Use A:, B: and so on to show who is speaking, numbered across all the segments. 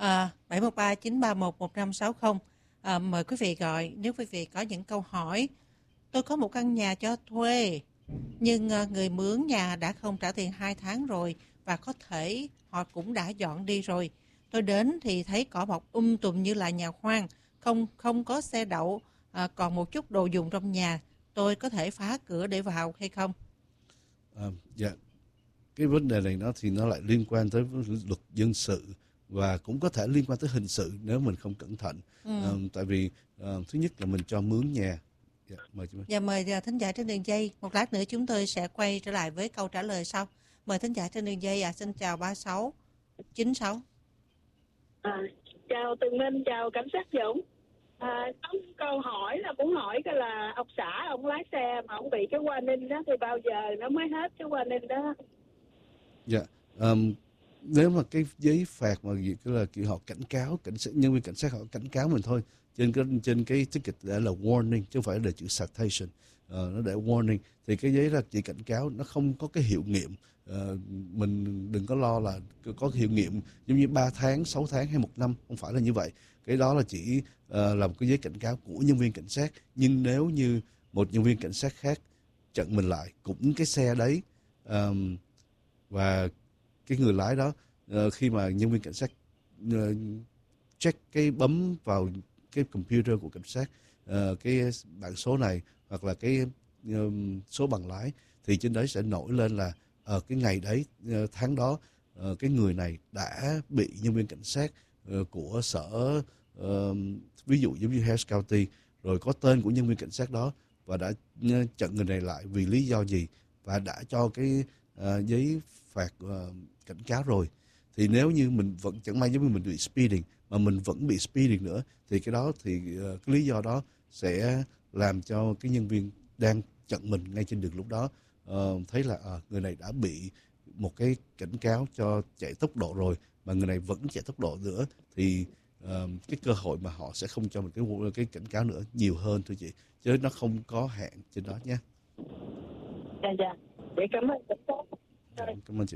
A: 713-931-1560. Mời quý vị gọi nếu quý vị có những câu hỏi. Tôi có một căn nhà cho thuê, nhưng người mướn nhà đã không trả tiền 2 tháng rồi và có thể họ cũng đã dọn đi rồi. Tôi đến thì thấy cỏ mọc tùm như là nhà hoang, không có xe đậu, còn một chút đồ dùng trong nhà. Tôi có thể phá cửa để vào hay không?
B: Dạ, cái vấn đề này nó lại liên quan tới luật dân sự và cũng có thể liên quan tới hình sự nếu mình không cẩn thận. Tại vì thứ nhất là mình cho mướn nhà. Dạ, mời chị.
A: Và mời thính giả trên đường dây. Một lát nữa chúng tôi sẽ quay trở lại với câu trả lời sau. Mời thính giả trên đường dây. Xin chào 3696.
C: Chào Tường Minh, chào cảnh sát Dũng. Có câu hỏi là muốn hỏi cái là ông xã ông lái xe mà ông bị cái warning đó thì bao giờ nó mới hết cái warning đó?
B: Dạ, nếu mà cái giấy phạt mà cái là kiểu họ cảnh cáo, nhân viên cảnh sát họ cảnh cáo mình thôi, trên cái ticket đã là warning chứ không phải là chữ citation, nó để warning thì cái giấy là chỉ cảnh cáo, nó không có cái hiệu nghiệm. Mình đừng có lo là có hiệu nghiệm giống như 3 tháng, 6 tháng hay 1 năm, không phải là như vậy. Cái đó là chỉ là một cái giấy cảnh cáo của nhân viên cảnh sát. Nhưng nếu như một nhân viên cảnh sát khác chặn mình lại cũng cái xe đấy, và cái người lái đó, khi mà nhân viên cảnh sát check cái bấm vào cái computer của cảnh sát, cái bảng số này hoặc là cái số bằng lái, thì trên đấy sẽ nổi lên là cái ngày đấy, tháng đó, cái người này đã bị nhân viên cảnh sát của sở, ví dụ giống như Harris County, rồi có tên của nhân viên cảnh sát đó và đã chặn người này lại vì lý do gì và đã cho cái giấy phạt cảnh cáo rồi. Thì nếu như mình vẫn chẳng may giống như mình bị speeding mà mình vẫn bị speeding nữa thì cái đó thì cái lý do đó sẽ làm cho cái nhân viên đang chặn mình ngay trên đường lúc đó thấy là người này đã bị một cái cảnh cáo cho chạy tốc độ rồi mà người này vẫn chạy tốc độ nữa, thì cái cơ hội mà họ sẽ không cho mình cái cảnh cáo nữa nhiều hơn thôi chị, chứ nó không có hạn trên đó nhé.
C: Dạ. Vậy cảm ơn cảnh sát.
B: Cảm ơn chị.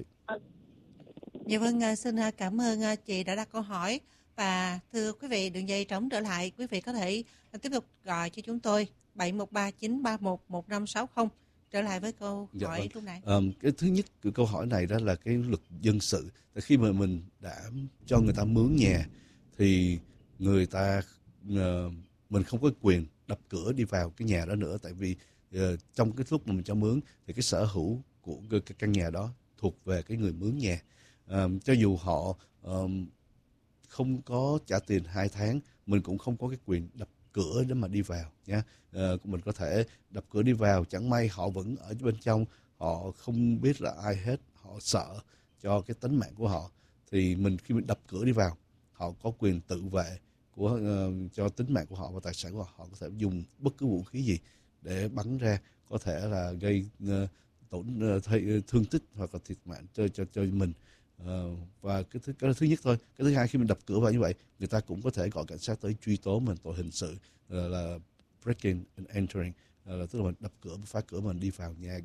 A: Dạ vâng, xin cảm ơn chị đã đặt câu hỏi. Và thưa quý vị, đường dây trống trở lại, quý vị có thể tiếp tục gọi cho chúng tôi 713-931-1560 trở lại với câu hỏi lúc nãy.
B: Cái thứ nhất của câu hỏi này đó là cái luật dân sự. Khi mà mình đã cho người ta mướn nhà thì người ta mình không có quyền đập cửa đi vào cái nhà đó nữa, tại vì trong cái lúc mà mình cho mướn thì cái sở hữu của cái căn nhà đó thuộc về cái người mướn nhà. Cho dù họ không có trả tiền 2 tháng, mình cũng không có cái quyền đập cửa để mà đi vào nha. Mình có thể đập cửa đi vào, chẳng may họ vẫn ở bên trong, họ không biết là ai hết, họ sợ cho cái tính mạng của họ, thì khi mình đập cửa đi vào, họ có quyền tự vệ cho tính mạng của họ và tài sản của họ. Họ có thể dùng bất cứ vũ khí gì để bắn ra, có thể là gây thương tích hoặc là thiệt mạng cho mình. Và cái thứ nhất thôi. Cái thứ hai, khi mình đập cửa vào như vậy, người ta cũng có thể gọi cảnh sát tới truy tố mình tội hình sự là breaking and entering, tức là mình đập cửa, phá cửa, mình đi vào nhà,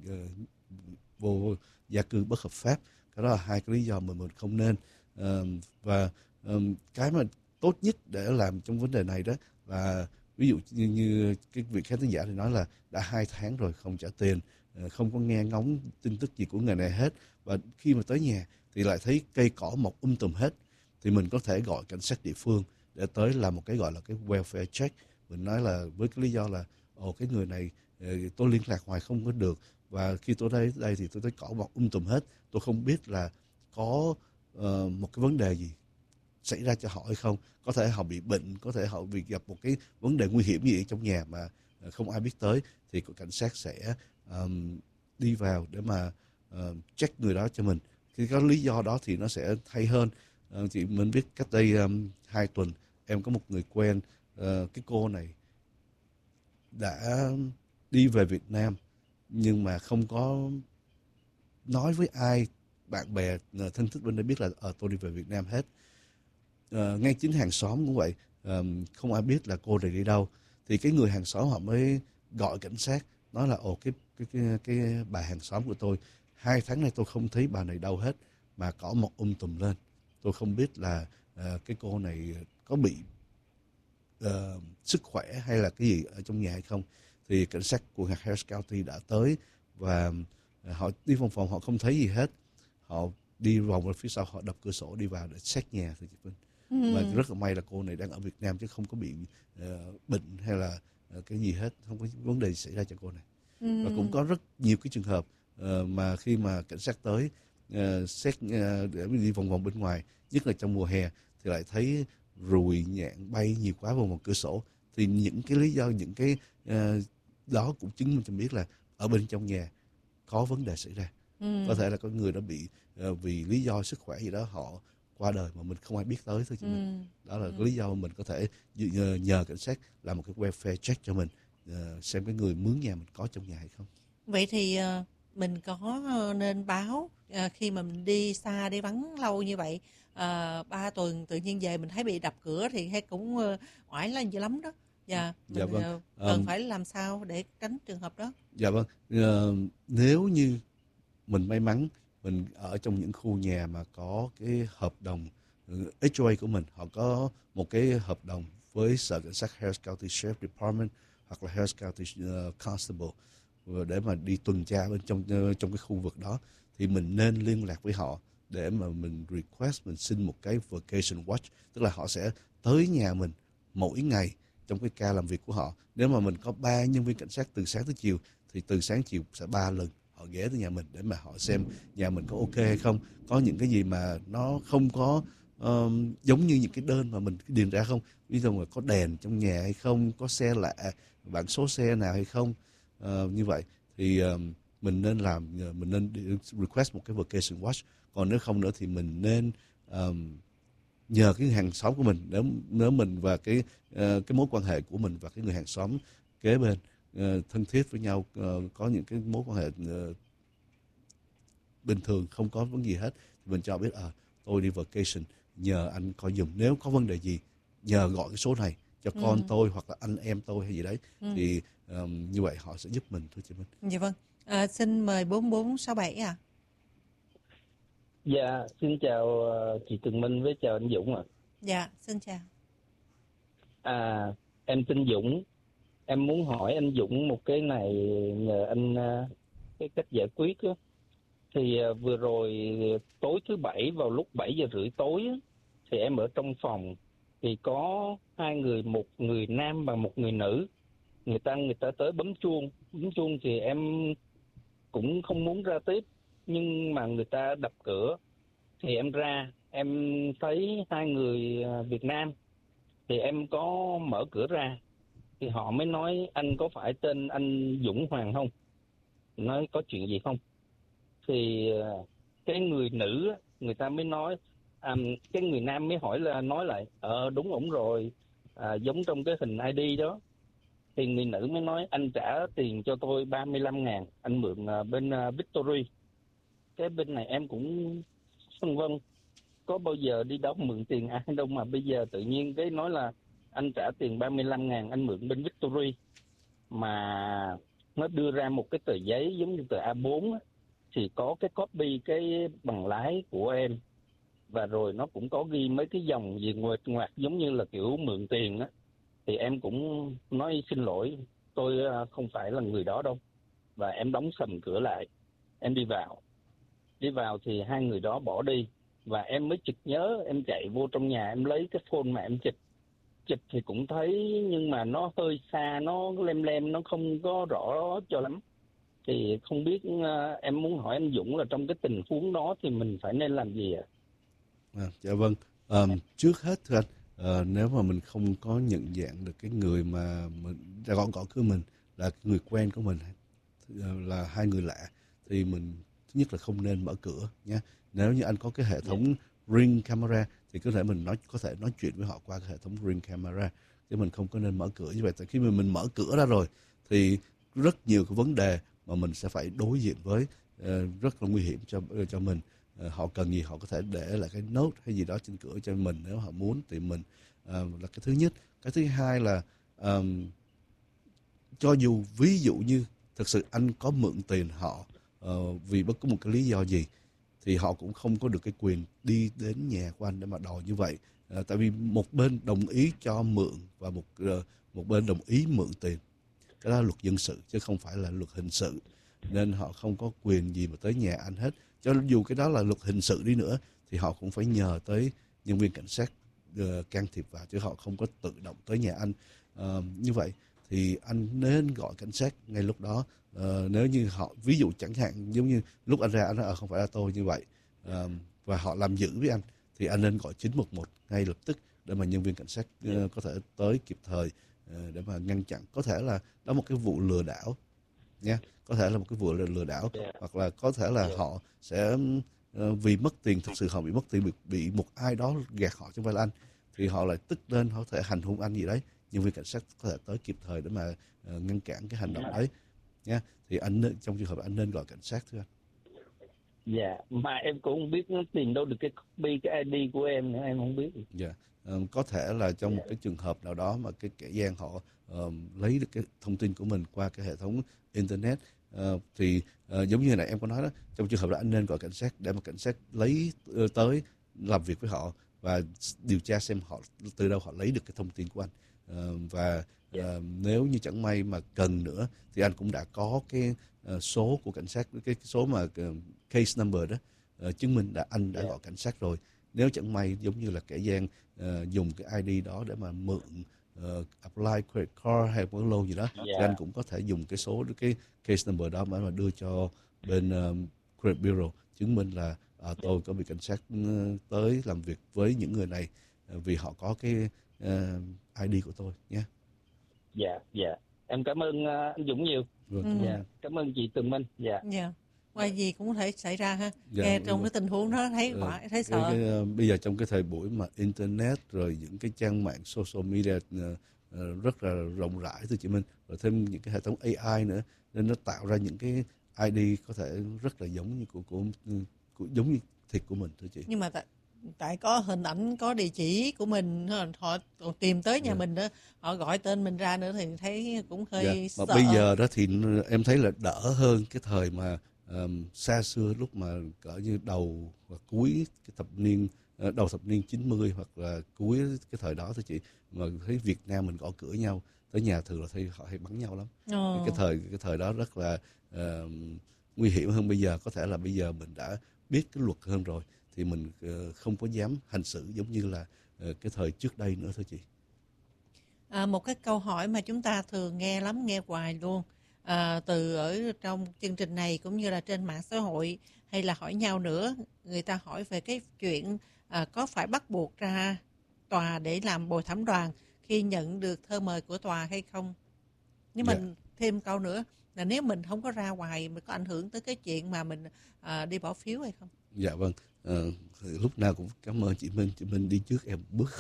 B: vô gia cư bất hợp pháp. Cái đó là hai cái lý do mà mình không nên. Và cái mà tốt nhất để làm trong vấn đề này đó là, ví dụ như cái vị khán thính giả thì nói là đã 2 tháng rồi không trả tiền, không có nghe ngóng tin tức gì của người này hết, và khi mà tới nhà thì lại thấy cây cỏ mọc tùm hết, thì mình có thể gọi cảnh sát địa phương để tới làm một cái gọi là cái welfare check. Mình nói là với cái lý do là cái người này tôi liên lạc hoài không có được, và khi tôi đến đây thì tôi thấy cỏ mọc tùm hết, tôi không biết là có một cái vấn đề gì xảy ra cho họ hay không. Có thể họ bị bệnh, có thể họ bị gặp một cái vấn đề nguy hiểm gì trong nhà mà không ai biết tới, thì cảnh sát sẽ đi vào để mà check người đó cho mình. Khi có lý do đó thì nó sẽ hay hơn. Chị mình biết cách đây 2 tuần em có một người quen, cái cô này đã đi về Việt Nam nhưng mà không có nói với ai, bạn bè thân thích bên đây biết là tôi đi về Việt Nam hết. Ngay chính hàng xóm cũng vậy, không ai biết là cô này đi đâu, thì cái người hàng xóm họ mới gọi cảnh sát, nói là cái bà hàng xóm của tôi 2 tháng nay tôi không thấy bà này đâu hết, mà cỏ mọc tùm lên, tôi không biết là cái cô này có bị sức khỏe hay là cái gì ở trong nhà hay không. Thì cảnh sát của Harris County đã tới và họ đi vòng vòng, họ không thấy gì hết. Họ đi vòng ở phía sau, họ đập cửa sổ đi vào để xét nhà. Thưa chị Vinh. Mà rất là may là cô này đang ở Việt Nam chứ không có bị bệnh hay là cái gì hết, không có vấn đề xảy ra cho cô này. Và cũng có rất nhiều cái trường hợp mà khi mà cảnh sát tới xét để đi vòng vòng bên ngoài, nhất là trong mùa hè, thì lại thấy ruồi nhạn bay nhiều quá vào cửa sổ. Thì những cái lý do, những cái đó cũng chứng minh cho biết là ở bên trong nhà có vấn đề xảy ra. Có thể là có người đã bị vì lý do sức khỏe gì đó họ qua đời mà mình không ai biết tới thôi. Đó là cái lý do mà mình có thể nhờ cảnh sát làm một cái welfare check cho mình, xem cái người mướn nhà mình có trong nhà hay không.
A: Vậy thì mình có nên báo khi mà mình đi xa, đi vắng lâu như vậy, 3 tuần tự nhiên về mình thấy bị đập cửa thì hay cũng oải lên dữ lắm đó. Mình
B: Dạ vâng.
A: cần phải làm sao để tránh trường hợp đó?
B: Dạ vâng. Nếu như mình may mắn mình ở trong những khu nhà mà có cái hợp đồng HOA của mình, họ có một cái hợp đồng với sở cảnh sát Harris County Sheriff Department hoặc là Harris County Constable để mà đi tuần tra bên trong cái khu vực đó, thì mình nên liên lạc với họ để mà mình request, mình xin một cái vacation watch, tức là họ sẽ tới nhà mình mỗi ngày trong cái ca làm việc của họ. Nếu mà mình có 3 nhân viên cảnh sát từ sáng tới chiều thì từ sáng chiều sẽ 3 lần họ ghé tới nhà mình để mà họ xem nhà mình có ok hay không, có những cái gì mà nó không có giống như những cái đơn mà mình điền ra không, ví dụ là có đèn trong nhà hay không, có xe lạ, bản số xe nào hay không. Như vậy thì mình nên mình nên request một cái vacation watch. Còn nếu không nữa thì mình nên nhờ cái hàng xóm của mình, nếu mình và cái mối quan hệ của mình và cái người hàng xóm kế bên thân thiết với nhau, có những cái mối quan hệ bình thường, không có vấn gì hết, thì mình cho biết tôi đi vacation, nhờ anh coi giùm, nếu có vấn đề gì nhờ gọi cái số này cho con tôi hoặc là anh em tôi hay gì đấy. Thì như vậy họ sẽ giúp mình thôi chị Minh.
A: Dạ vâng. Xin mời 4467 ạ.
D: Dạ, xin chào chị Tường Minh với chào anh Dũng ạ.
A: Dạ, xin chào.
D: Em tên Dũng. Em muốn hỏi anh Dũng một cái này, nhờ anh cái cách giải quyết á. Thì vừa rồi tối thứ Bảy vào lúc 7:30 tối á, thì em ở trong phòng thì có 2 người, một người nam và một người nữ. Người ta tới bấm chuông thì em cũng không muốn ra tiếp, nhưng mà người ta đập cửa thì em ra, em thấy 2 người Việt Nam thì em có mở cửa ra thì họ mới nói anh có phải tên anh Dũng Hoàng không, nói có chuyện gì không. Thì cái người nữ người ta mới nói, cái người nam mới nói lại đúng ổng rồi, giống trong cái hình ID đó. Thì người nữ mới nói anh trả tiền cho tôi 35.000, anh mượn bên Victory. Cái bên này em cũng phân vân, có bao giờ đi đâu mượn tiền ai đâu mà bây giờ tự nhiên cái nói là anh trả tiền 35.000 anh mượn bên Victory. Mà nó đưa ra một cái tờ giấy giống như tờ A4 á, thì có cái copy cái bằng lái của em, và rồi nó cũng có ghi mấy cái dòng gì nguệch ngoạc giống như là kiểu mượn tiền á. Thì em cũng nói xin lỗi, tôi không phải là người đó đâu, và em đóng sầm cửa lại. Em đi vào thì 2 người đó bỏ đi, và em mới chực nhớ, em chạy vô trong nhà em lấy cái phone mà em chụp thì cũng thấy, nhưng mà nó hơi xa, nó lem nó không có rõ cho lắm. Thì không biết, em muốn hỏi anh Dũng là trong cái tình huống đó thì mình phải nên làm gì ạ?
B: Dạ vâng. Trước hết thưa anh, nếu mà mình không có nhận dạng được cái người mà mình gõ cửa mình là người quen của mình, là 2 người lạ, thì mình thứ nhất là không nên mở cửa nhé. Nếu như anh có cái hệ thống Ring camera thì mình có thể nói chuyện với họ qua cái hệ thống Ring camera, chứ mình không có nên mở cửa như vậy. Tại khi mà mình mở cửa ra rồi thì rất nhiều cái vấn đề mà mình sẽ phải đối diện với, rất là nguy hiểm cho mình. Họ cần gì họ có thể để lại cái note hay gì đó trên cửa cho mình nếu họ muốn, thì mình là cái thứ nhất. Cái thứ hai là cho dù ví dụ như thực sự anh có mượn tiền họ vì bất cứ một cái lý do gì, thì họ cũng không có được cái quyền đi đến nhà của anh để mà đòi như vậy. Tại vì một bên đồng ý cho mượn và một bên đồng ý mượn tiền. Cái đó là luật dân sự chứ không phải là luật hình sự, nên họ không có quyền gì mà tới nhà anh hết. Cho dù cái đó là luật hình sự đi nữa thì họ cũng phải nhờ tới nhân viên cảnh sát can thiệp vào, chứ họ không có tự động tới nhà anh. Như vậy thì anh nên gọi cảnh sát ngay lúc đó. Nếu như họ, ví dụ chẳng hạn giống như lúc anh ra anh nói không phải là tôi như vậy, và họ làm dữ với anh, thì anh nên gọi 911 ngay lập tức để mà nhân viên cảnh sát có thể tới kịp thời để mà ngăn chặn. Có thể là đó một cái vụ lừa đảo nha, có thể là một cái vụ lừa đảo, hoặc là có thể là họ sẽ vì mất tiền, thực sự họ bị mất tiền, bị một ai đó gạt họ, chứ không phải là anh, thì họ lại tức lên, họ có thể hành hung anh gì đấy. Nhân viên cảnh sát có thể tới kịp thời để mà ngăn cản cái hành động đấy nha. Thì anh nên, trong trường hợp anh nên gọi cảnh sát thưa anh.
D: Dạ, mà em cũng không biết nó tìm đâu được cái copy cái ID của em nữa, em không biết.
B: Dạ, có thể là trong một cái trường hợp nào đó mà cái kẻ gian họ lấy được cái thông tin của mình qua cái hệ thống internet, thì giống như này em có nói đó, trong trường hợp đó anh nên gọi cảnh sát để mà cảnh sát lấy tới làm việc với họ và điều tra xem họ từ đâu họ lấy được cái thông tin của anh. Và nếu như chẳng may mà cần nữa thì anh cũng đã có cái số của cảnh sát, cái số mà case number đó, chứng minh anh đã gọi cảnh sát rồi. Nếu chẳng may giống như là kẻ gian dùng cái ID đó để mà mượn apply credit card hay một lô gì đó, thì anh cũng có thể dùng cái số, cái case number đó mà đưa cho bên credit bureau chứng minh là tôi có bị cảnh sát tới làm việc với những người này vì họ có cái ID của tôi nhé.
D: Dạ. Em cảm ơn anh Dũng nhiều. Cảm ơn chị Tường Minh.
A: Ngoài gì cũng có thể xảy ra ha. Nghe trong cái tình huống đó thấy sợ.
B: Bây giờ trong cái thời buổi mà internet rồi những cái trang mạng social media rất là rộng rãi thưa chị Minh, rồi thêm những cái hệ thống AI nữa, nên nó tạo ra những cái ID có thể rất là giống như của giống như thiệt của mình thưa chị.
A: Nhưng mà tại có hình ảnh, có địa chỉ của mình, họ còn tìm tới nhà mình nữa, họ gọi tên mình ra nữa thì thấy cũng hơi sợ.
B: Mà bây giờ đó thì em thấy là đỡ hơn cái thời mà xa xưa, lúc mà cỡ như đầu và cuối cái đầu thập niên 90 hoặc là cuối cái thời đó thôi chị, mà thấy Việt Nam mình gõ cửa nhau tới nhà thường là thấy họ hay bắn nhau lắm. Cái thời đó rất là nguy hiểm hơn bây giờ. Có thể là bây giờ mình đã biết cái luật hơn rồi thì mình không có dám hành xử giống như là cái thời trước đây nữa thôi chị.
A: Một cái câu hỏi mà chúng ta thường nghe lắm, nghe hoài luôn, từ ở trong chương trình này cũng như là trên mạng xã hội hay là hỏi nhau nữa, người ta hỏi về cái chuyện có phải bắt buộc ra tòa để làm bồi thẩm đoàn khi nhận được thư mời của tòa hay không. Nhưng mình thêm câu nữa là nếu mình không có ra ngoài, mình có ảnh hưởng tới cái chuyện mà mình đi bỏ phiếu hay không?
B: Dạ vâng, lúc nào cũng cảm ơn chị Minh đi trước em bước.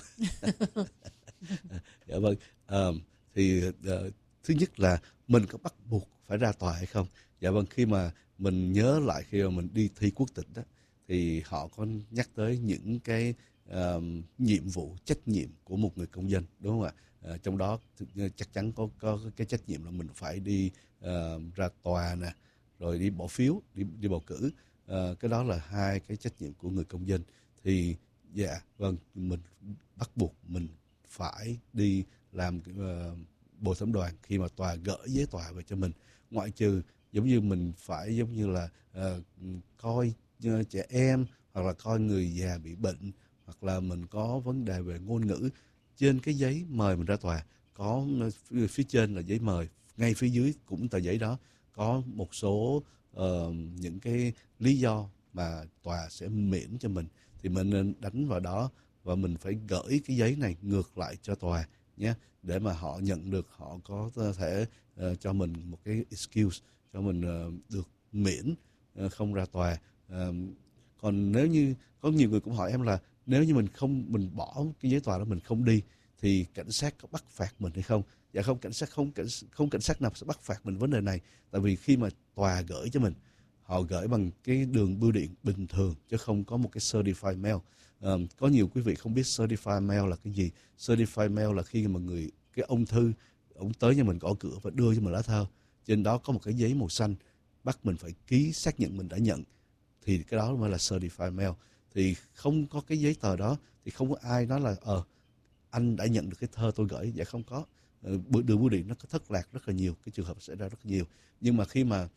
B: Dạ vâng, thì thứ nhất là mình có bắt buộc phải ra tòa hay không? Dạ vâng, khi mà mình nhớ lại khi mà mình đi thi quốc tịch đó, thì họ có nhắc tới những cái nhiệm vụ, trách nhiệm của một người công dân, đúng không ạ? Trong đó chắc chắn có cái trách nhiệm là mình phải đi ra tòa nè, rồi đi bỏ phiếu, đi bầu cử. Cái đó là hai cái trách nhiệm của người công dân. Thì dạ vâng, mình bắt buộc mình phải đi làm bồi thẩm đoàn khi mà tòa gửi giấy tòa về cho mình, ngoại trừ giống như mình phải giống như là coi trẻ em, hoặc là coi người già bị bệnh, hoặc là mình có vấn đề về ngôn ngữ. Trên cái giấy mời mình ra tòa có phía trên là giấy mời, ngay phía dưới cũng tờ giấy đó có một số những cái lý do mà tòa sẽ miễn cho mình, thì mình nên đánh vào đó và mình phải gửi cái giấy này ngược lại cho tòa nhé, để mà họ nhận được, họ có thể cho mình một cái excuse, cho mình được miễn không ra tòa. Còn nếu như có nhiều người cũng hỏi em là nếu như mình bỏ cái giấy tòa đó, mình không đi thì cảnh sát có bắt phạt mình hay không? Dạ không, cảnh sát nào sẽ bắt phạt mình vấn đề này, tại vì khi mà tòa gửi cho mình, họ gửi bằng cái đường bưu điện bình thường chứ không có một cái certified mail. Có nhiều quý vị không biết certified mail là cái gì. Certified mail là khi mà cái ông thư, ông tới nhà mình gõ cửa và đưa cho mình lá thơ, trên đó có một cái giấy màu xanh, bắt mình phải ký xác nhận mình đã nhận, thì cái đó mới là certified mail. thì không có cái giấy tờ đó thì không có ai nói là anh đã nhận được cái thơ tôi gửi. Dạ không có. Đường bưu điện nó có thất lạc rất là nhiều, cái trường hợp xảy ra rất là nhiều. Nhưng mà khi mà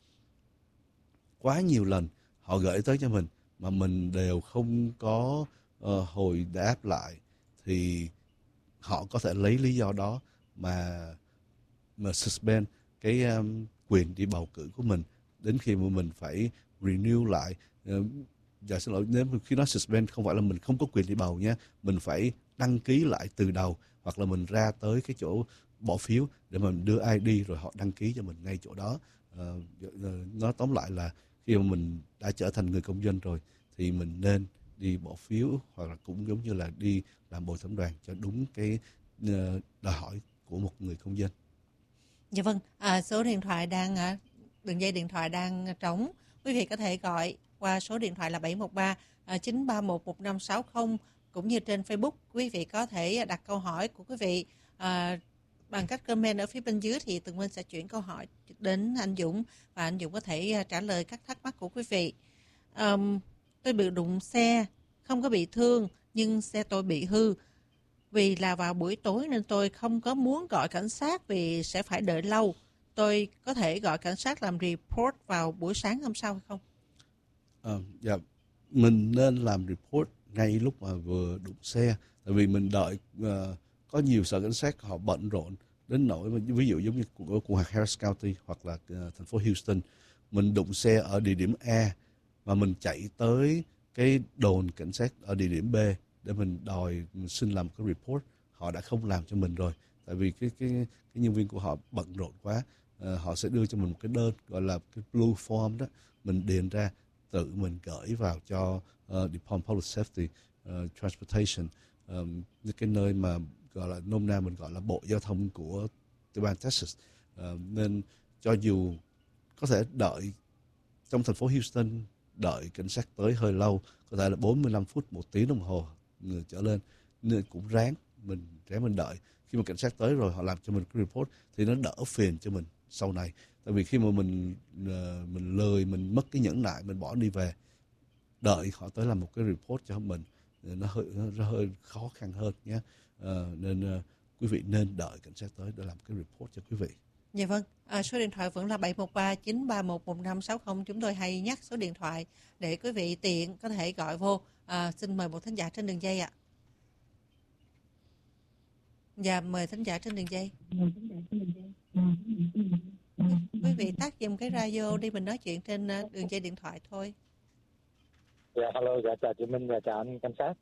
B: quá nhiều lần họ gửi tới cho mình mà mình đều không có hồi đáp lại, thì họ có thể lấy lý do đó mà suspend cái quyền đi bầu cử của mình đến khi mà mình phải renew lại. Dạ xin lỗi, nếu khi nói suspend không phải là mình không có quyền đi bầu nha, mình phải đăng ký lại từ đầu, hoặc là mình ra tới cái chỗ bỏ phiếu để mình đưa ID rồi họ đăng ký cho mình ngay chỗ đó. Nói tóm lại là khi mà mình đã trở thành người công dân rồi thì mình nên đi bỏ phiếu, hoặc là cũng giống như là đi làm bồi thẩm đoàn cho đúng cái đòi hỏi của một người công dân.
A: Dạ vâng, số điện thoại đường dây điện thoại đang trống. Quý vị có thể gọi qua số điện thoại là 713 931 1560, cũng như trên Facebook quý vị có thể đặt câu hỏi của quý vị bằng cách comment ở phía bên dưới, thì Tường Minh sẽ chuyển câu hỏi đến anh Dũng và anh Dũng có thể trả lời các thắc mắc của quý vị. Tôi bị đụng xe, không có bị thương nhưng xe tôi bị hư. Vì là vào buổi tối nên tôi không có muốn gọi cảnh sát vì sẽ phải đợi lâu. Tôi có thể gọi cảnh sát làm report vào buổi sáng hôm sau hay không?
B: Dạ, mình nên làm report ngay lúc mà vừa đụng xe. Tại vì mình đợi, có nhiều sở cảnh sát họ bận rộn đến nỗi, ví dụ giống như của cuộc hạt Harris County hoặc là thành phố Houston, mình đụng xe ở địa điểm A mà mình chạy tới cái đồn cảnh sát ở địa điểm B để mình xin làm cái report, họ đã không làm cho mình rồi. Tại vì cái nhân viên của họ bận rộn quá. Họ sẽ đưa cho mình một cái đơn gọi là cái blue form đó, mình điền ra, tự mình gửi vào cho Department of Public Safety, Transportation, cái nơi mà gọi là nôm na mình gọi là Bộ Giao thông của tiểu bang Texas. Nên cho dù có thể đợi trong thành phố Houston, đợi cảnh sát tới hơi lâu, có thể là 45 phút, 1 tiếng đồng hồ người trở lên, nên cũng ráng mình đợi. Khi mà cảnh sát tới rồi họ làm cho mình cái report thì nó đỡ phiền cho mình sau này. Tại vì khi mà mình lười, mình mất cái nhẫn nại, mình bỏ đi về, đợi họ tới làm một cái report cho mình, nó hơi khó khăn hơn nhé. Nên quý vị nên đợi cảnh sát tới để làm cái report cho quý vị.
A: Dạ vâng, số điện thoại vẫn là 713 931 1560. Chúng tôi hay nhắc số điện thoại để quý vị tiện có thể gọi vô. Xin mời một thính giả trên đường dây ạ. Dạ, mời thính giả trên đường dây. Quý vị tắt giùm cái radio đi, mình nói chuyện trên đường dây điện thoại thôi.
E: Dạ, hello, dạ, chào chị Minh và chào anh cảnh sát.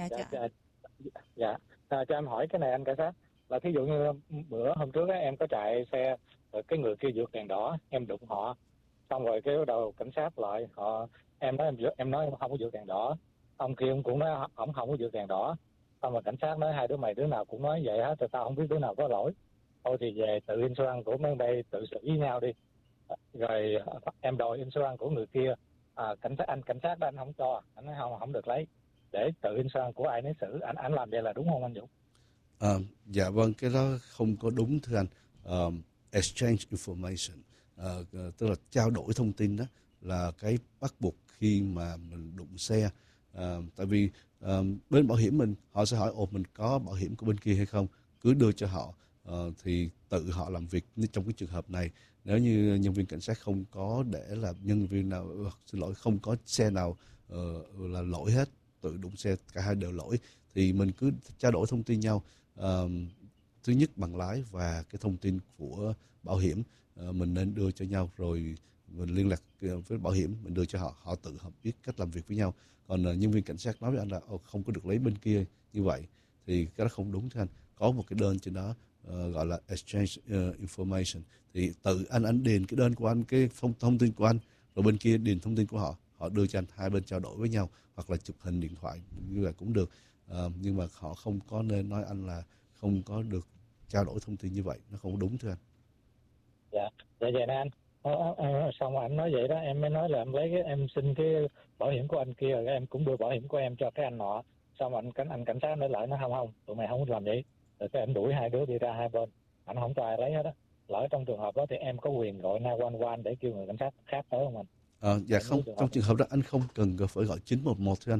E: Dạ, cho em hỏi cái này anh cảnh sát, là thí dụ như bữa hôm trước em có chạy xe, rồi cái người kia vượt đèn đỏ, em đụng họ, xong rồi cái đầu cảnh sát lại, em nói em không có vượt đèn đỏ, ông kia ông cũng nói ông không có vượt đèn đỏ, xong rồi cảnh sát nói hai đứa mày đứa nào cũng nói vậy hết, rồi tao không biết đứa nào có lỗi, thôi thì về tự insurance của mấy đây tự xử với nhau đi, rồi em đòi insurance của người kia. Cảnh sát đó anh không cho, anh nói không được lấy, để tự insurance của ai nấy xử. Anh làm vậy là đúng không anh Dũng?
B: Dạ vâng, cái đó không có đúng thưa anh. Exchange information, tức là trao đổi thông tin, đó là cái bắt buộc khi mà mình đụng xe. Tại vì bên bảo hiểm họ sẽ hỏi mình có bảo hiểm của bên kia hay không, cứ đưa cho họ, thì tự họ làm việc. Trong cái trường hợp này, nếu như nhân viên cảnh sát không có để là nhân viên nào, không có xe nào là lỗi hết, tự đụng xe cả hai đều lỗi, thì mình cứ trao đổi thông tin nhau. Thứ nhất bằng lái và cái thông tin của bảo hiểm mình nên đưa cho nhau, rồi mình liên lạc với bảo hiểm, mình đưa cho họ tự họ biết cách làm việc với nhau. Còn nhân viên cảnh sát nói với anh là không có được lấy bên kia như vậy, thì cái đó không đúng thưa anh. Có một cái đơn trên đó gọi là exchange information, thì tự anh điền cái đơn của anh, cái thông tin của anh, rồi bên kia điền thông tin của họ đưa cho anh, hai bên trao đổi với nhau, hoặc là chụp hình điện thoại như vậy cũng được. Nhưng mà họ không có nên nói anh là không có được trao đổi thông tin như vậy, nó không đúng thưa anh.
E: Dạ vậy nè anh. Xong anh nói vậy đó, em mới nói là em lấy em xin cái bảo hiểm của anh kia, rồi em cũng đưa bảo hiểm của em cho cái anh nọ. Xong anh cảnh sát nói lại, nó không, tụi mày không làm vậy. Rồi cái anh đuổi hai đứa đi ra hai bên, anh không cho ai lấy hết á. Lỡ trong trường hợp đó thì em có quyền gọi 911 để kêu người cảnh sát khác tới không anh?
B: Dạ không, trong trường hợp đó anh không cần phải gọi 911 thưa anh.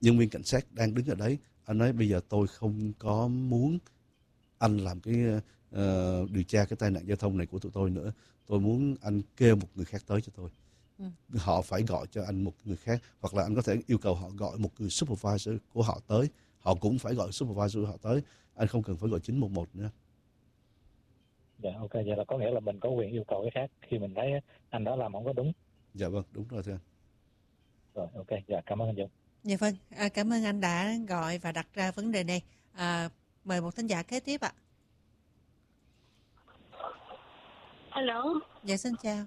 B: nhân viên cảnh sát đang đứng ở đấy, anh nói bây giờ tôi không có muốn anh làm cái điều tra cái tai nạn giao thông này của tụi tôi nữa, tôi muốn anh kêu một người khác tới cho tôi. Họ phải gọi cho anh một người khác, hoặc là anh có thể yêu cầu họ gọi một người supervisor của họ tới, họ cũng phải gọi supervisor của họ tới, anh không cần phải gọi 911 nữa.
E: Dạ, ok, vậy là có nghĩa là mình có quyền yêu cầu cái khác khi mình thấy anh đó làm không có đúng.
B: Dạ vâng, đúng rồi thưa anh.
E: Rồi, ok, dạ, cảm ơn anh Dũng.
A: Dạ vâng, cảm ơn anh đã gọi và đặt ra vấn đề này. Mời một thính giả kế tiếp ạ.
C: Hello.
A: Dạ xin chào.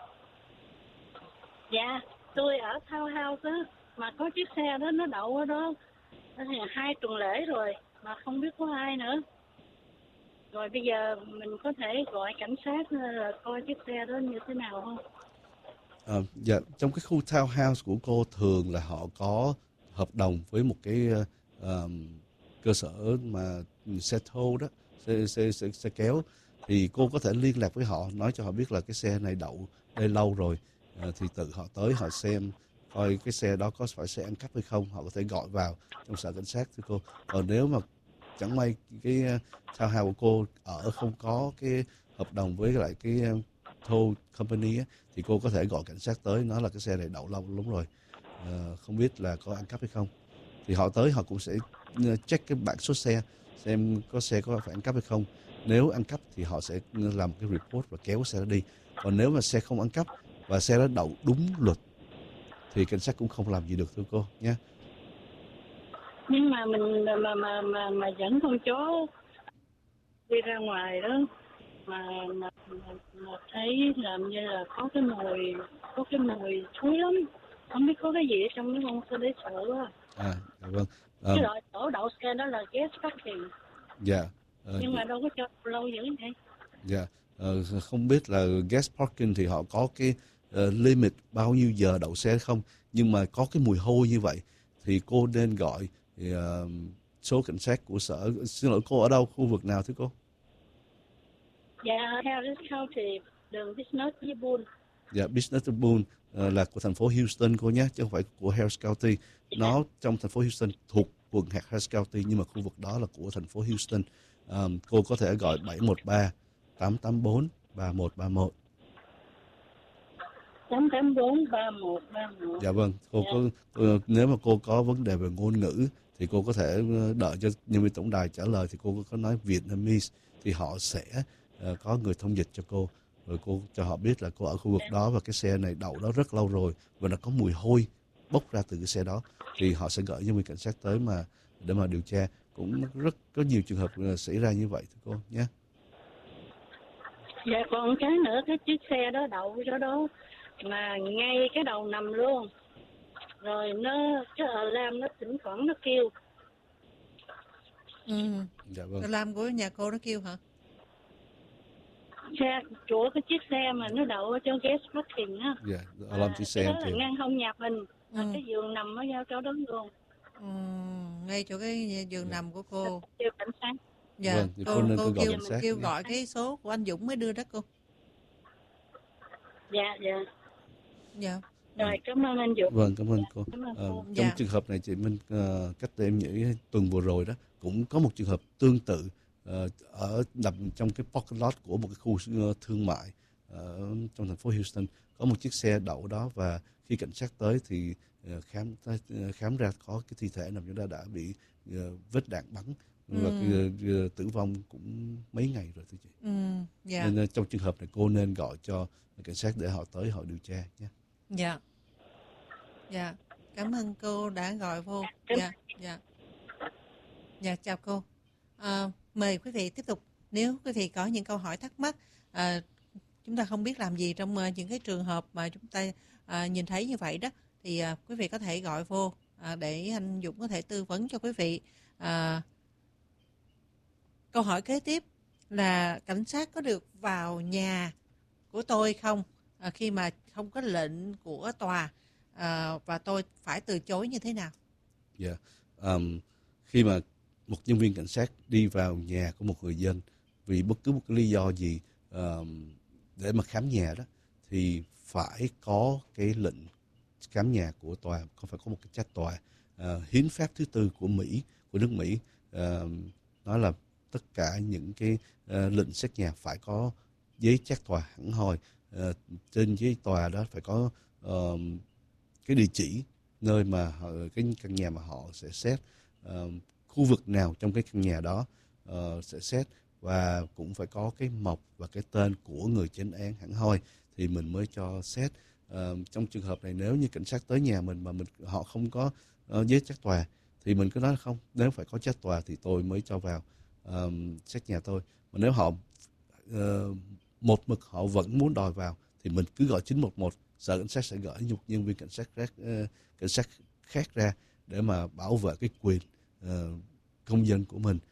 C: Dạ, tôi ở townhouse đó, mà có chiếc xe đó nó đậu ở đó 2 tuần lễ rồi mà không biết có ai nữa. Rồi bây giờ mình có thể gọi cảnh sát là coi chiếc xe đó như thế nào không?
B: Dạ, trong cái khu townhouse của cô thường là họ có hợp đồng với một cái cơ sở mà xe thô đó, xe kéo, thì cô có thể liên lạc với họ, nói cho họ biết là cái xe này đậu đây lâu rồi, thì tự họ tới họ xem coi cái xe đó có phải xe ăn cắp hay không, họ có thể gọi vào trong sở cảnh sát thưa cô. Còn nếu mà chẳng may cái townhouse của cô ở không có cái hợp đồng với lại cái tow company á, thì cô có thể gọi cảnh sát tới nói là cái xe này đậu lâu lắm rồi, không biết là có ăn cắp hay không, thì họ tới họ cũng sẽ check cái bảng số xe xem có xe có phải ăn cắp hay không. Nếu ăn cắp thì họ sẽ làm cái report và kéo xe đó đi. Còn nếu mà xe không ăn cắp và xe đó đậu đúng luật thì cảnh sát cũng không làm gì được thưa cô nhé.
C: Nhưng mà mình mà dẫn con chó đi ra ngoài đó mà thấy làm như là có cái mùi thối lắm, không biết có cái gì ở trong cái con xe đấy, sợ quá.
B: Dạ vâng.
C: Cái chỗ đậu xe đó là gas parking.
B: Dạ.
C: Nhưng mà đâu có cho lâu dữ vậy.
B: Dạ. Không biết là gas parking thì họ có cái limit bao nhiêu giờ đậu xe không, nhưng mà có cái mùi hôi như vậy thì cô nên gọi số cảnh sát của sở. Xin lỗi, cô ở đâu, khu vực nào thưa cô?
C: Dạ, Harris County, đường Business với Boone.
B: Dạ, Business với Boone là của thành phố Houston cô nhé, chứ không phải của Harris County. Nó trong thành phố Houston thuộc quận hạt Harris County, nhưng mà khu vực đó là của thành phố Houston. Cô có thể gọi 713-884-3131.
C: 884-3131.
B: Dạ vâng, cô có, nếu mà cô có vấn đề về ngôn ngữ thì cô có thể đợi cho nhân viên tổng đài trả lời, thì cô có nói Vietnamese thì họ sẽ có người thông dịch cho cô, rồi cô cho họ biết là cô ở khu vực đó và cái xe này đậu đó rất lâu rồi và nó có mùi hôi bốc ra từ cái xe đó, thì họ sẽ gửi nhân viên cảnh sát tới để mà điều tra. Cũng rất có nhiều trường hợp xảy ra như vậy thưa cô nhé.
C: Dạ, còn cái nữa, cái chiếc xe đó đậu chỗ đó mà ngay cái đầu nằm luôn, rồi cái alarm nó thỉnh thoảng nó kêu.
B: Dạ vâng.
A: Alarm của nhà cô nó kêu hả?
C: Xe chỗ cái chiếc xe mà nó đậu ở chỗ gas parking á.
B: Dạ, alarm chiếc xe
C: đó là
B: kêu.
C: ngang hông nhà mình, cái giường nằm ở giao chỗ đó luôn.
A: Ngay chỗ cái giường nằm của cô.
C: Kêu cảnh sát.
A: Dạ,
B: vâng, cô nên
A: cô
B: gọi cảnh sát
A: kêu gọi cái số của anh Dũng mới đưa đó cô.
C: Dạ.
A: Dạ.
C: Rồi, cảm ơn anh Dũng.
B: Vâng, cảm ơn cô.
C: Cô.
B: Trong trường hợp này chị Minh, cách đây em nghĩ tuần vừa rồi đó cũng có một trường hợp tương tự ở nằm trong cái parking lot của một cái khu thương mại trong thành phố Houston. Có một chiếc xe đậu đó và khi cảnh sát tới thì khám ra có cái thi thể nằm chỗ đó đã bị vết đạn bắn và tử vong cũng mấy ngày rồi thưa chị. Nên trong trường hợp này cô nên gọi cho cảnh sát để họ tới họ điều tra nhé.
A: Dạ, cảm ơn cô đã gọi vô. Dạ, chào cô. Mời quý vị tiếp tục. Nếu quý vị có những câu hỏi thắc mắc, chúng ta không biết làm gì trong những cái trường hợp mà chúng ta nhìn thấy như vậy đó, thì quý vị có thể gọi vô để anh Dũng có thể tư vấn cho quý vị. Câu hỏi kế tiếp là cảnh sát có được vào nhà của tôi không khi mà không có lệnh của tòa, và tôi phải từ chối như thế nào?
B: Dạ, khi mà một nhân viên cảnh sát đi vào nhà của một người dân vì bất cứ một cái lý do gì để mà khám nhà đó, thì phải có cái lệnh khám nhà của tòa, phải có một cái trách tòa. hiến pháp thứ tư của Mỹ, của nước Mỹ, nói là tất cả những cái lệnh xét nhà phải có giấy trác tòa hẳn hoi. Trên giấy tòa đó phải có cái địa chỉ nơi mà cái căn nhà mà họ sẽ xét, khu vực nào trong cái căn nhà đó sẽ xét, và cũng phải có cái mộc và cái tên của người chánh án hẳn hoi thì mình mới cho xét. Trong trường hợp này, nếu như cảnh sát tới nhà mình mà họ không có giấy trác tòa thì mình cứ nói không, nếu phải có trác tòa thì tôi mới cho vào xét nhà tôi. Mà nếu họ một mực họ vẫn muốn đòi vào thì mình cứ gọi 911, sở cảnh sát sẽ gửi một nhân viên cảnh sát khác ra để mà bảo vệ cái quyền công dân của mình.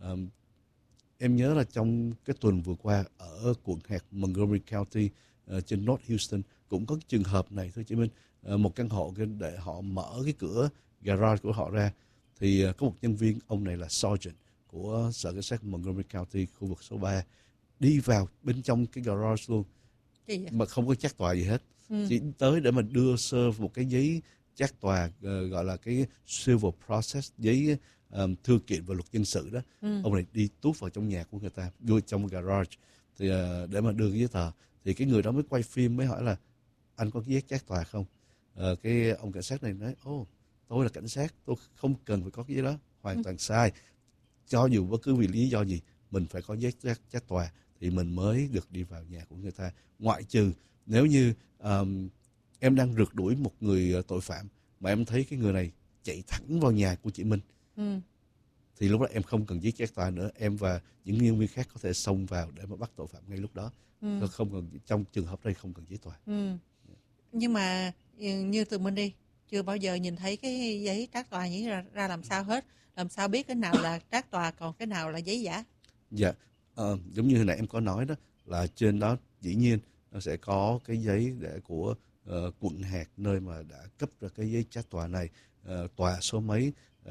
B: Em nhớ là trong cái tuần vừa qua ở quận hạt Montgomery County trên North Houston cũng có trường hợp này thôi chị Minh. Một căn hộ để họ mở cái cửa garage của họ ra thì có một nhân viên, ông này là Sergeant của sở cảnh sát Montgomery County khu vực số 3, đi vào bên trong cái garage luôn mà không có trác tòa gì hết. Chỉ tới để mà đưa sơ một cái giấy trác tòa, gọi là cái civil process, giấy thư kiện và luật dân sự đó. Ông này đi tuốt vào trong nhà của người ta, vô trong garage thì để mà đưa cái giấy tờ, thì cái người đó mới quay phim, mới hỏi là anh có cái giấy trác tòa không? Cái ông cảnh sát này nói tôi là cảnh sát, tôi không cần phải có cái giấy đó. Hoàn toàn sai. Cho dù bất cứ vì lý do gì mình phải có giấy trác tòa thì mình mới được đi vào nhà của người ta, ngoại trừ nếu như em đang rượt đuổi một người tội phạm mà em thấy cái người này chạy thẳng vào nhà của chị Minh, thì lúc đó em không cần giấy trác tòa nữa, em và những nhân viên khác có thể xông vào để mà bắt tội phạm ngay lúc đó. Không cần, trong trường hợp đây không cần giấy tòa.
A: Nhưng mà như tụi mình đi, chưa bao giờ nhìn thấy cái giấy trác tòa như ra làm sao hết, làm sao biết cái nào là trác tòa còn cái nào là giấy giả?
B: Dạ, giống như hồi nãy em có nói đó, là trên đó dĩ nhiên nó sẽ có cái giấy để của quận hạt nơi mà đã cấp ra cái giấy trác tòa này, tòa số mấy,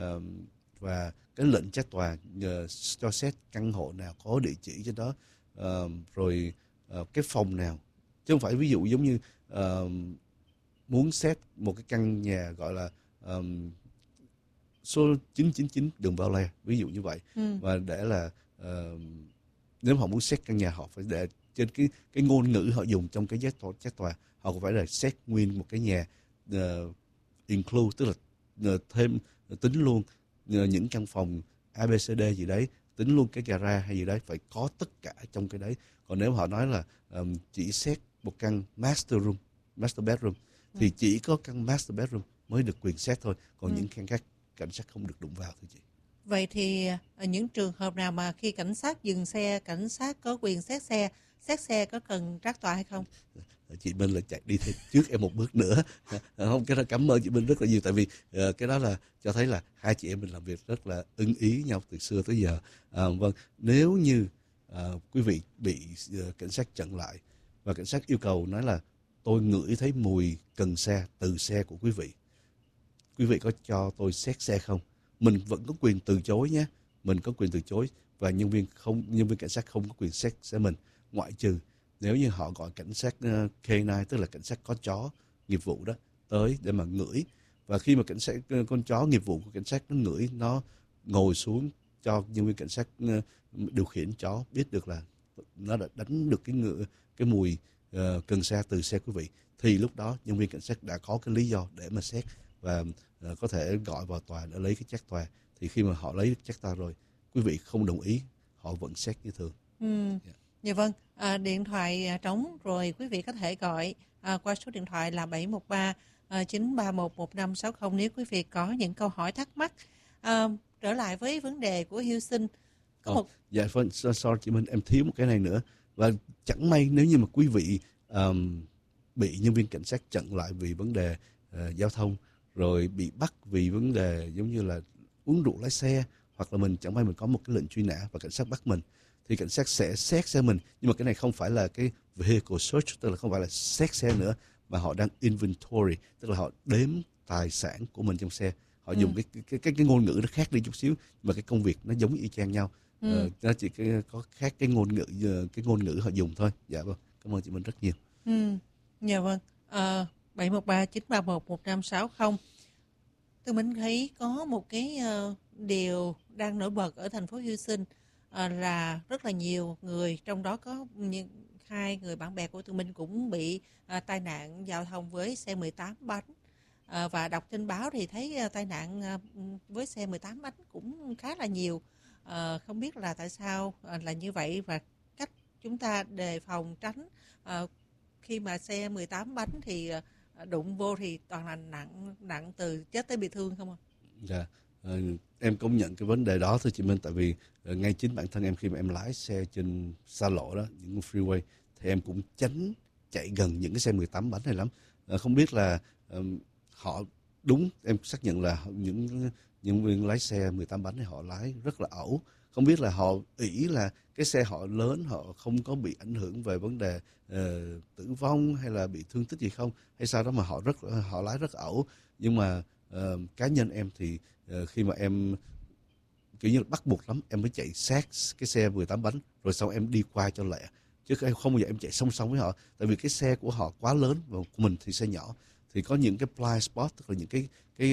B: và cái lệnh trác tòa cho xét căn hộ nào có địa chỉ trên đó, rồi cái phòng nào, chứ không phải ví dụ giống như muốn xét một cái căn nhà gọi là số 999 đường Bao Le, ví dụ như vậy. Và để là nếu họ muốn xét căn nhà, họ phải để trên cái ngôn ngữ họ dùng trong cái trác tòa, họ cũng phải là xét nguyên một cái nhà, include, tức là thêm, tính luôn những căn phòng ABCD gì đấy, tính luôn cái gara hay gì đấy, phải có tất cả trong cái đấy. Còn nếu họ nói là chỉ xét một căn master bedroom thì chỉ có căn master bedroom mới được quyền xét thôi, còn những căn khác cảnh sát không được đụng vào thôi chị.
A: Vậy thì những trường hợp nào mà khi cảnh sát dừng xe, cảnh sát có quyền xét xe có cần trác tòa hay không?
B: Chị Minh là chạy đi thêm trước em một bước nữa. Không, cái đó cảm ơn chị Minh rất là nhiều, tại vì cái đó là cho thấy là hai chị em mình làm việc rất là ưng ý nhau từ xưa tới giờ. Vâng, nếu như quý vị bị cảnh sát chặn lại và cảnh sát yêu cầu nói là tôi ngửi thấy mùi cần sa từ xe của quý vị có cho tôi xét xe không? Mình vẫn có quyền từ chối nhé, mình có quyền từ chối, và nhân viên cảnh sát không có quyền xét xe mình, ngoại trừ nếu như họ gọi cảnh sát K9, tức là cảnh sát có chó nghiệp vụ đó, tới để mà ngửi. Và khi mà con chó nghiệp vụ của cảnh sát nó ngửi, nó ngồi xuống cho nhân viên cảnh sát điều khiển chó biết được là nó đã đánh được cái mùi cần sa từ xe quý vị, thì lúc đó nhân viên cảnh sát đã có cái lý do để mà xét và có thể gọi vào tòa để lấy cái trác tòa. Thì khi mà họ lấy trác tòa rồi, quý vị không đồng ý, họ vẫn xét như thường.
A: Dạ vâng, điện thoại trống rồi quý vị có thể gọi qua số điện thoại là 713-931-1560 nếu quý vị có những câu hỏi thắc mắc. Trở lại với vấn đề của Houston.
B: Dạ, sorry chị Minh, em thiếu một cái này nữa. Và chẳng may nếu như mà quý vị bị nhân viên cảnh sát chặn lại vì vấn đề giao thông, rồi bị bắt vì vấn đề giống như là uống rượu lái xe, hoặc là chẳng may mình có một cái lệnh truy nã và cảnh sát bắt mình, thì cảnh sát sẽ xét xe mình. Nhưng mà cái này không phải là cái vehicle search, tức là không phải là xét xe nữa, mà họ đang inventory, tức là họ đếm tài sản của mình trong xe. Họ dùng cái ngôn ngữ nó khác đi chút xíu, mà cái công việc nó giống y chang nhau. Nó chỉ có khác cái ngôn ngữ họ dùng thôi. Dạ vâng, cảm ơn chị Minh rất nhiều.
A: Dạ vâng, 713-931-1560. Tụi mình thấy có một cái điều đang nổi bật ở thành phố Houston là rất là nhiều người, trong đó có hai người bạn bè của tụi mình cũng bị tai nạn giao thông với xe 18 bánh. Và đọc trên báo thì thấy tai nạn với xe 18 bánh cũng khá là nhiều. Không biết là tại sao là như vậy và cách chúng ta đề phòng tránh khi mà xe 18 bánh thì đụng vô thì toàn là nặng từ chết tới bị thương không ạ?
B: Dạ, em công nhận cái vấn đề đó thôi chị Minh, tại vì ngay chính bản thân em khi mà em lái xe trên xa lộ đó, những freeway, thì em cũng tránh chạy gần những cái xe 18 bánh này lắm. Không biết là họ đúng, em xác nhận là những nhân viên lái xe 18 bánh này họ lái rất là ẩu. Không biết là họ ỷ là cái xe họ lớn, họ không có bị ảnh hưởng về vấn đề tử vong hay là bị thương tích gì không, hay sao đó mà họ lái rất ẩu. Nhưng mà cá nhân em thì khi mà em kiểu như là bắt buộc lắm em mới chạy sát cái xe 18 bánh rồi sau em đi qua cho lẹ, chứ không bao giờ em chạy song song với họ, tại vì cái xe của họ quá lớn và của mình thì xe nhỏ, thì có những cái blind spot, tức là những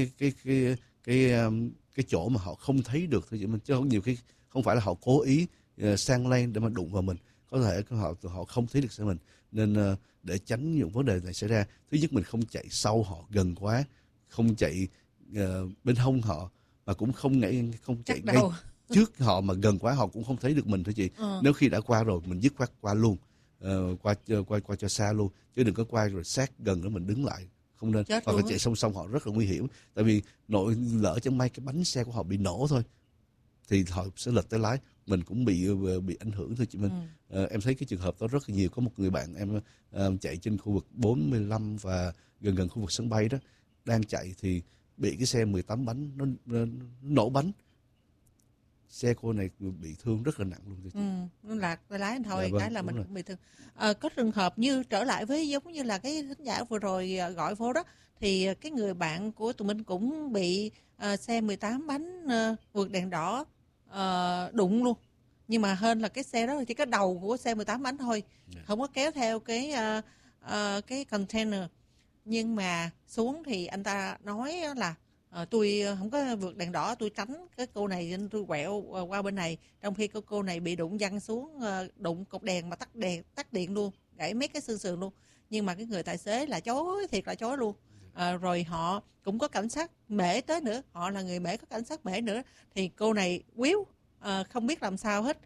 B: cái chỗ mà họ không thấy được thôi, chứ không nhiều khi không phải là họ cố ý sang lane để mà đụng vào mình, có thể họ không thấy được xe mình, nên để tránh những vấn đề này xảy ra, thứ nhất mình không chạy sau họ gần quá, không chạy bên hông họ, mà cũng không chạy ngay trước họ mà gần quá họ cũng không thấy được mình thôi chị. Nếu khi đã qua rồi mình dứt khoát qua luôn, qua cho xa luôn, chứ đừng có qua rồi sát gần đó mình đứng lại, không nên. Hoặc là chạy song song họ rất là nguy hiểm, tại vì lỡ chẳng may cái bánh xe của họ bị nổ thôi thì họ sẽ lật tay lái, mình cũng bị ảnh hưởng thôi chị Minh. Em thấy cái trường hợp đó rất là nhiều. Có một người bạn em chạy trên khu vực 45 và gần khu vực sân bay đó, đang chạy thì bị cái xe 18 bánh nó nổ bánh, xe cô này bị thương rất là nặng luôn.
A: Lạc tay lái thôi, dạ, cái là mình cũng bị thương. Có trường hợp như trở lại với giống như là cái thính giả vừa rồi gọi vô đó, thì cái người bạn của tụi mình cũng bị xe 18 bánh vượt đèn đỏ đụng luôn, nhưng mà hên là cái xe đó chỉ có đầu của xe 18 bánh thôi, không có kéo theo cái container. Nhưng mà xuống thì anh ta nói là tôi không có vượt đèn đỏ, tôi tránh cái cô này nên tôi quẹo qua bên này, trong khi cô này bị đụng văng xuống, đụng cột đèn mà tắt điện luôn, gãy mấy cái xương sườn luôn. Nhưng mà cái người tài xế là chối, thiệt là chối luôn. Rồi họ cũng có cảnh sát Mễ tới nữa, họ là người Mễ, có cảnh sát Mễ nữa, thì cô này quýu không biết làm sao hết.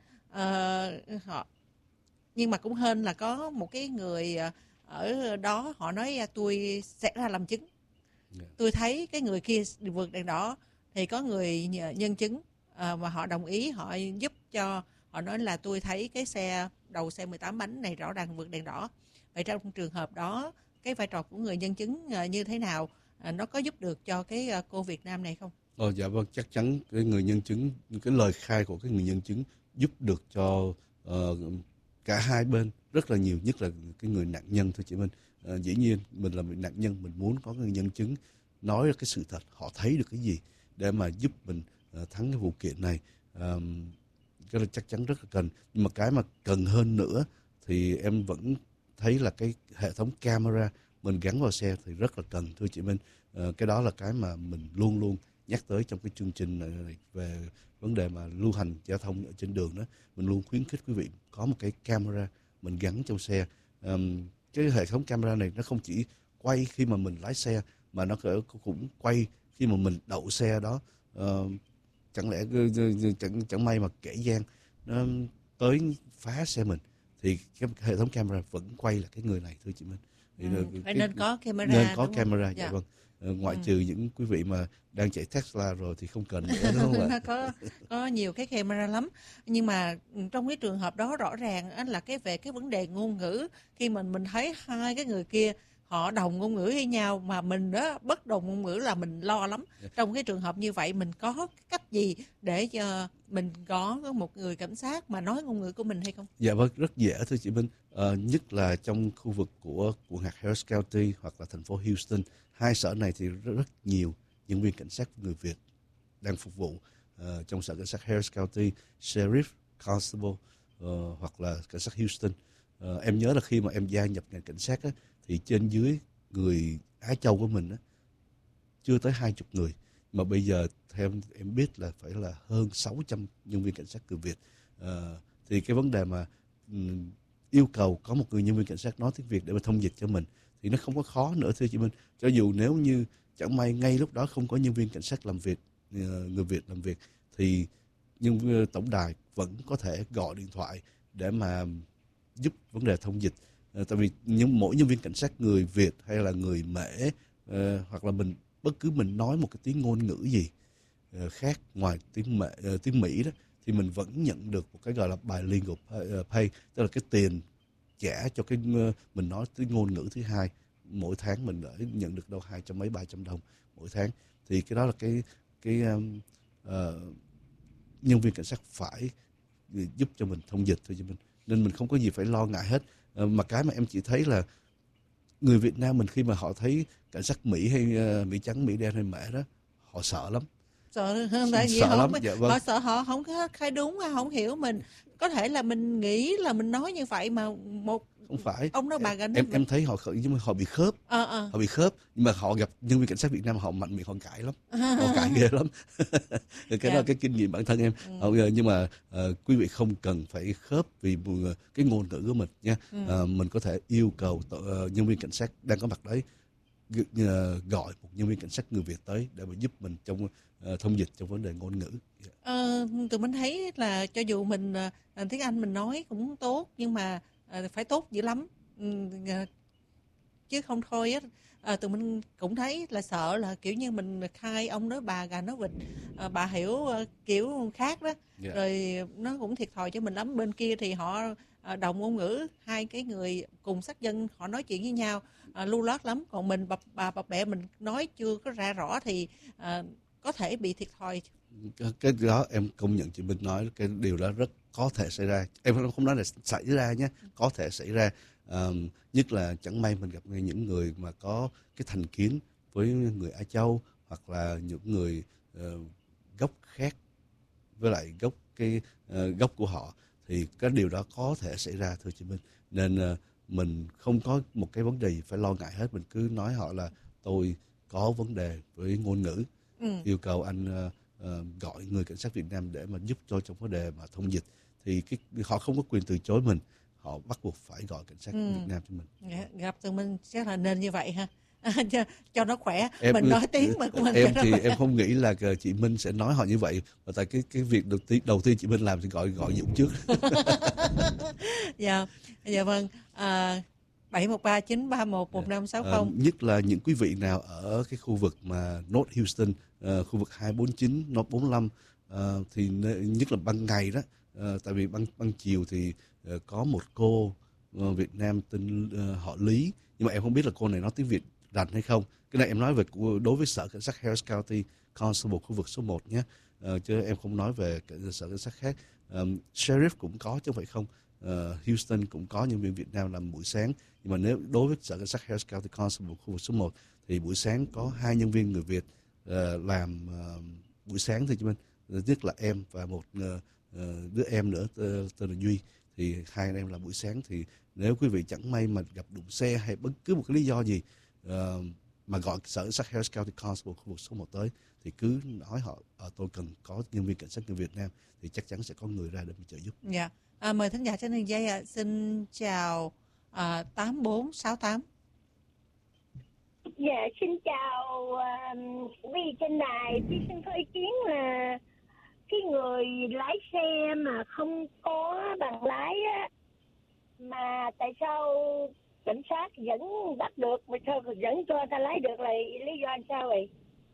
A: Nhưng mà cũng hên là có một cái người ở đó, họ nói tôi sẽ ra làm chứng. Tôi thấy cái người kia vượt đèn đỏ thì có người nhân chứng mà họ đồng ý, họ giúp cho, họ nói là tôi thấy cái đầu xe 18 bánh này rõ ràng vượt đèn đỏ. Vậy trong trường hợp đó, cái vai trò của người nhân chứng như thế nào, nó có giúp được cho cái cô Việt Nam này không?
B: Dạ vâng, chắc chắn cái người nhân chứng, cái lời khai của cái người nhân chứng giúp được cho cả hai bên rất là nhiều, nhất là cái người nạn nhân thôi chị Minh. Dĩ nhiên mình là một nạn nhân, mình muốn có người nhân chứng nói ra cái sự thật, họ thấy được cái gì để mà giúp mình thắng cái vụ kiện này. Cái là chắc chắn rất là cần. Nhưng mà cái mà cần hơn nữa thì em vẫn thấy là cái hệ thống camera mình gắn vào xe thì rất là cần, thưa chị Minh. Cái đó là cái mà mình luôn luôn nhắc tới trong cái chương trình này về vấn đề mà lưu hành giao thông ở trên đường đó. Mình luôn khuyến khích quý vị có một cái camera mình gắn trong xe. Cái hệ thống camera này nó không chỉ quay khi mà mình lái xe, mà nó cũng quay khi mà mình đậu xe đó. Chẳng lẽ chẳng may mà kẻ gian nó tới phá xe mình thì cái hệ thống camera vẫn quay là cái người này, thưa chị Minh.
A: Nên có camera.
B: Nên có camera, dạ vâng. Ngoại trừ những quý vị mà đang chạy Tesla rồi thì không cần nữa, đúng không ạ?
A: Có nhiều cái camera lắm, nhưng mà trong cái trường hợp đó rõ ràng là về cái vấn đề ngôn ngữ, khi mình thấy hai cái người kia họ đồng ngôn ngữ với nhau mà mình đó bất đồng ngôn ngữ là mình lo lắm. Trong cái trường hợp như vậy mình có cách gì để cho mình có một người cảnh sát mà nói ngôn ngữ của mình hay không?
B: Dạ vâng, rất dễ thưa chị Minh. Nhất là trong khu vực của hạt Harris County hoặc là thành phố Houston, hai sở này thì rất nhiều nhân viên cảnh sát người Việt đang phục vụ. Trong sở cảnh sát Harris County, Sheriff, Constable hoặc là cảnh sát Houston. Em nhớ là khi mà em gia nhập ngành cảnh sát á, thì trên dưới người Á Châu của mình á, chưa tới 20 người. mà bây giờ theo em biết là phải là hơn 600 nhân viên cảnh sát người Việt. Thì cái vấn đề mà yêu cầu có một người nhân viên cảnh sát nói tiếng Việt để mà thông dịch cho mình thì nó không có khó nữa, thưa chị Minh. Cho dù nếu như chẳng may ngay lúc đó không có nhân viên cảnh sát làm việc, người Việt làm việc, thì nhưng tổng đài vẫn có thể gọi điện thoại để mà giúp vấn đề thông dịch. Tại vì mỗi nhân viên cảnh sát người Việt hay là người Mễ, hoặc là bất cứ mình nói một cái tiếng ngôn ngữ gì khác ngoài tiếng Mỹ đó, thì mình vẫn nhận được một cái gọi là bilingual pay, tức là cái tiền trả cho cái mình nói tiếng ngôn ngữ thứ hai. Mỗi tháng mình đã nhận được đâu 200 mấy 300 đồng mỗi tháng. Thì cái đó là cái nhân viên cảnh sát phải giúp cho mình thông dịch thôi cho mình, nên mình không có gì phải lo ngại hết. Mà cái mà em chỉ thấy là người Việt Nam mình khi mà họ thấy cảnh sát Mỹ hay Mỹ trắng, Mỹ đen hay Mễ đó, họ sợ lắm.
A: Sợ hơn tại vì
B: sợ lắm. Dạ, vâng.
A: Họ sợ họ không có khai đúng, không hiểu mình. Có thể là mình nghĩ là mình nói như vậy mà một
B: không phải
A: ông đó bà
B: em thấy họ bị khớp. Họ bị khớp, nhưng mà họ gặp nhân viên cảnh sát Việt Nam họ mạnh miệng, họ cãi lắm. Họ cãi ghê lắm. Cái đó là cái kinh nghiệm bản thân em. Nhưng mà quý vị không cần phải khớp vì cái ngôn ngữ của mình nha. Mình có thể yêu cầu nhân viên cảnh sát đang có mặt đấy gọi một nhân viên cảnh sát người Việt tới để mà giúp mình trong thông dịch trong vấn đề ngôn ngữ.
A: Tụi mình thấy là cho dù mình tiếng Anh mình nói cũng tốt, nhưng mà phải tốt dữ lắm, chứ không thôi á. Tụi mình cũng thấy là sợ là kiểu như mình khai ông nói bà gà nói vịt, bà hiểu kiểu khác đó. Rồi nó cũng thiệt thòi cho mình lắm. Bên kia thì họ đồng ngôn ngữ, hai cái người cùng sắc dân họ nói chuyện với nhau lưu loát lắm. Còn mình bập bẹ mình nói chưa có ra rõ thì có thể bị thiệt thòi.
B: Cái đó em công nhận chị Minh nói cái điều đó rất có thể xảy ra. Em không nói là xảy ra nhé, có thể xảy ra. Nhất là chẳng may mình gặp những người mà có cái thành kiến với người Á Châu, hoặc là những người gốc khác với lại gốc của họ, thì cái điều đó có thể xảy ra, thưa chị Minh. Nên mình không có một cái vấn đề gì phải lo ngại hết. Mình cứ nói họ là tôi có vấn đề với ngôn ngữ, yêu cầu anh gọi người cảnh sát Việt Nam để mà giúp cho trong vấn đề mà thông dịch, thì họ không có quyền từ chối mình, họ bắt buộc phải gọi cảnh sát Việt Nam cho mình.
A: Gặp tụi mình chắc là nên như vậy ha. Cho nó khỏe. Mình nói tiếng mà của mình.
B: Em thì em không nghĩ là chị Minh sẽ nói họ như vậy, và tại cái việc đầu tiên chị Minh làm thì gọi Dũng trước.
A: Dạ vâng. 713-931-1560.
B: Nhất là những quý vị nào ở cái khu vực mà North Houston, khu vực 249, North 45, thì nhất là ban ngày đó, tại vì ban chiều thì có một cô Việt Nam tên họ Lý, nhưng mà em không biết là cô này nói tiếng Việt rành hay không. Cái này em nói về đối với sở cảnh sát Harris County Constable khu vực số 1 nhé, chứ em không nói về sở cảnh sát khác. Sheriff cũng có chứ không phải không. Houston cũng có nhân viên Việt Nam làm buổi sáng, nhưng mà nếu đối với sở cảnh sát Harris County Constable khu vực số 1 thì buổi sáng có 2 nhân viên người Việt làm buổi sáng thôi, chứ mình nhất là em và một đứa em nữa tên là Duy, thì hai anh em làm buổi sáng. Thì nếu quý vị chẳng may mà gặp đụng xe hay bất cứ một cái lý do gì mà gọi sở cảnh sát Harris County Constable khu vực số 1 tới, thì cứ nói họ tôi cần có nhân viên cảnh sát người Việt Nam, thì chắc chắn sẽ có người ra để mà trợ giúp.
A: Dạ. Mời thính giả trên đường dây ạ. Xin chào 8468.
F: Dạ, xin chào quý vị trên đài. Tôi xin có ý kiến là cái người lái xe mà không có bằng lái á, mà tại sao cảnh sát vẫn bắt được mà sao vẫn cho ta lái được, là lý do làm sao vậy?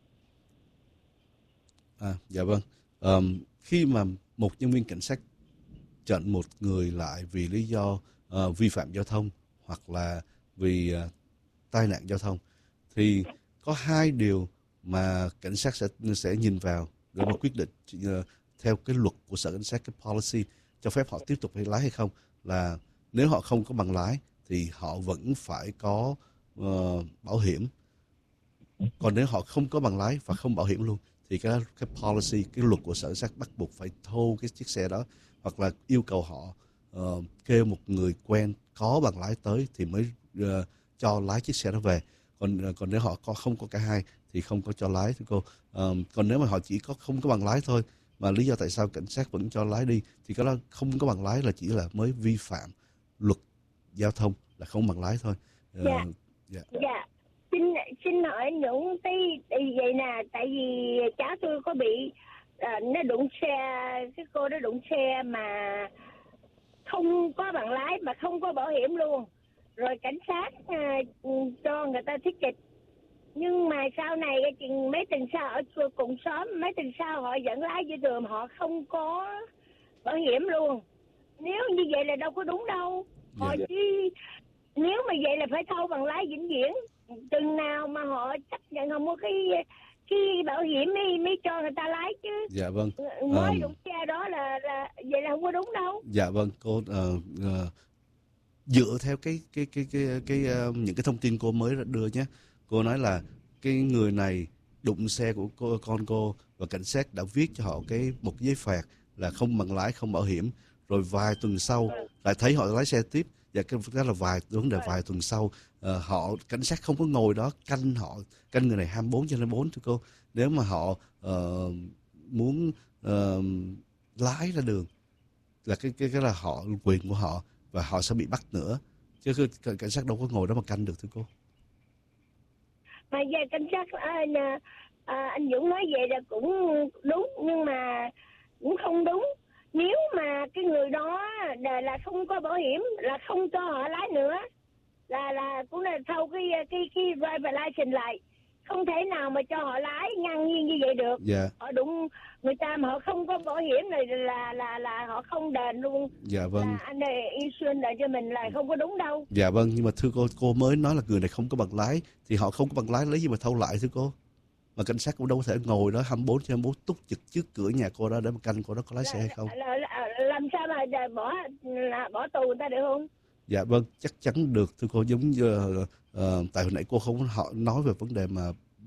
B: Dạ vâng. Khi mà một nhân viên cảnh sát chặn một người lại vì lý do vi phạm giao thông hoặc là vì tai nạn giao thông, thì có hai điều mà cảnh sát sẽ nhìn vào để mà quyết định theo cái luật của sở cảnh sát, cái policy cho phép họ tiếp tục lái hay không. Là nếu họ không có bằng lái thì họ vẫn phải có bảo hiểm. Còn nếu họ không có bằng lái và không bảo hiểm luôn thì cái policy, cái luật của sở cảnh sát bắt buộc phải thâu cái chiếc xe đó, hoặc là yêu cầu họ kêu một người quen có bằng lái tới thì mới cho lái chiếc xe đó về. Còn nếu họ không có cả hai thì không có cho lái thưa cô. Còn nếu mà họ chỉ có không có bằng lái thôi, mà lý do tại sao cảnh sát vẫn cho lái đi thì cái đó không có bằng lái là chỉ là mới vi phạm luật giao thông, là không bằng lái thôi.
F: Dạ. Xin hỏi Dũng tí vậy nè, tại vì cháu tôi có bị nó đụng xe, cái cô nó đụng xe mà không có bằng lái mà không có bảo hiểm luôn, rồi cảnh sát cho người ta ticket. Nhưng mà sau này mấy tuần sau ở cùng xóm, mấy tuần sau họ dẫn lái dưới đường họ không có bảo hiểm luôn. Nếu như vậy là đâu có đúng đâu. Họ chỉ nếu mà vậy là phải thâu bằng lái vĩnh viễn. Chừng nào mà họ chấp nhận họ mua cái bảo hiểm mới cho người ta lái chứ.
B: Dạ vâng.
F: Mới đụng xe đó là vậy là không có đúng đâu.
B: Dạ vâng, cô dựa theo cái những cái thông tin cô mới đưa nhé. Cô nói là cái người này đụng xe của con cô và cảnh sát đã viết cho họ một giấy phạt là không bằng lái, không bảo hiểm. Rồi vài tuần sau lại thấy họ lái xe tiếp. Và cái là vài tuần sau cảnh sát không có ngồi đó canh người này 24/24 thưa cô. Nếu mà họ muốn lái ra đường là cái là họ quyền của họ và họ sẽ bị bắt nữa, chứ cảnh sát đâu có ngồi đó mà canh được thưa cô.
F: Mà về cảnh sát anh Dũng nói vậy là cũng đúng, nhưng mà cũng không đúng. Nếu mà cái người đó là không có bảo hiểm là không cho họ lái nữa, là cũng là thâu cái driver license lại, không thể nào mà cho họ lái ngang nhiên như vậy được.
B: Dạ.
F: Họ đụng người ta mà họ không có bảo hiểm này là họ không đền luôn.
B: Dạ vâng.
F: Là anh này insurance lại cho mình là không có đúng đâu.
B: Dạ vâng, nhưng mà thưa cô mới nói là người này không có bằng lái thì họ không có bằng lái lấy gì mà thâu lại thưa cô. Mà cảnh sát cũng đâu có thể ngồi đó 24/24 túc trực trước cửa nhà cô đó để mà canh cô đó có lái xe hay không.
F: Làm sao mà bỏ tù người ta được không? Dạ
B: vâng, chắc chắn được thưa cô. Giống như tại hồi nãy cô không họ nói về vấn đề mà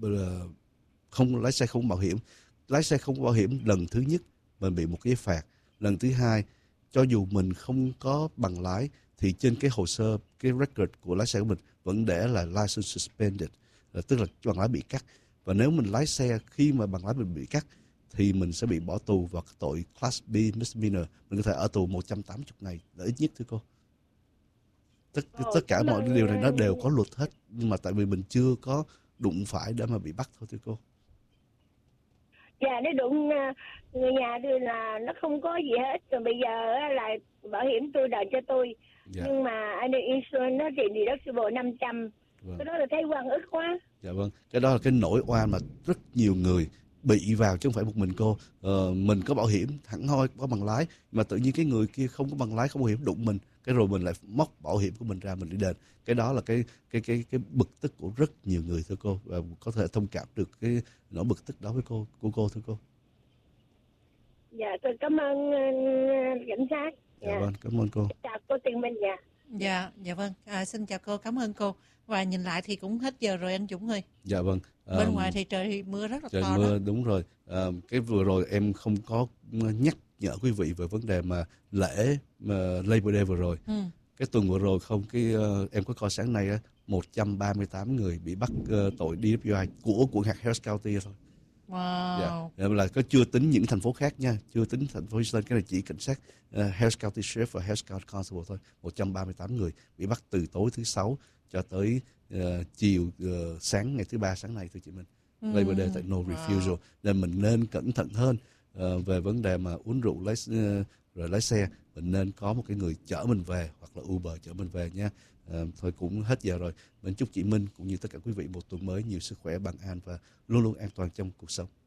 B: không lái xe không bảo hiểm. Lái xe không bảo hiểm lần thứ nhất mình bị một cái phạt, lần thứ hai cho dù mình không có bằng lái thì trên cái hồ sơ, cái record của lái xe của mình vẫn để là license suspended, tức là bằng lái bị cắt. Và nếu mình lái xe khi mà bằng lái mình bị cắt thì mình sẽ bị bỏ tù vào tội Class B misdemeanor. Mình có thể ở tù 180 ngày là ít nhất thưa cô. Tất cả mọi điều này nó đều có luật hết, nhưng mà tại vì mình chưa có đụng phải để mà bị bắt thôi thưa cô.
F: Dạ, nó đụng người nhà tôi là nó không có gì hết. Rồi bây giờ là bảo hiểm tôi đền cho tôi. Dạ. Nhưng mà anh insurance nó thì deductible 500. Vâng. Cái đó là thấy oan ức quá.
B: Dạ vâng, cái đó là cái nỗi oan mà rất nhiều người bị vào chứ không phải một mình cô. Mình có bảo hiểm hẳn hoi có bằng lái mà tự nhiên cái người kia không có bằng lái, không có bảo hiểm đụng mình, cái rồi mình lại móc bảo hiểm của mình ra mình đi đền. Cái đó là cái bực tức của rất nhiều người thưa cô, và có thể thông cảm được cái nỗi bực tức đó với cô thưa cô.
F: Dạ, tôi cảm ơn cảnh sát.
B: Dạ vâng, cảm ơn cô.
F: Chào cô Tiền Minh.
A: Dạ vâng. Xin chào cô, cảm ơn cô. Và nhìn lại thì cũng hết giờ rồi anh Dũng ơi.
B: Dạ vâng.
A: Bên ngoài thì trời mưa rất là
B: trời
A: to
B: mưa
A: đó.
B: Đúng rồi. Cái vừa rồi em không có nhắc nhở quý vị về vấn đề mà lễ Labor Day vừa rồi. Cái tuần vừa rồi em có coi sáng nay 138 người bị bắt tội DWI của hạt Harris County thôi.
A: Wow.
B: Dạ, là có chưa tính những thành phố khác nha, chưa tính thành phố Houston, cái này chỉ cảnh sát Harris County Sheriff và Harris County Constable thôi. 138 người bị bắt từ tối thứ Sáu cho tới chiều sáng ngày thứ Ba sáng nay thưa chị Minh. Labor Day tại No Refusal, nên mình nên cẩn thận hơn về vấn đề mà uống rượu rồi lái xe. Mình nên có một cái người chở mình về hoặc là Uber chở mình về nha. Thôi cũng hết giờ rồi. Mình chúc chị Minh cũng như tất cả quý vị một tuần mới nhiều sức khỏe, bình an và luôn luôn an toàn trong cuộc sống.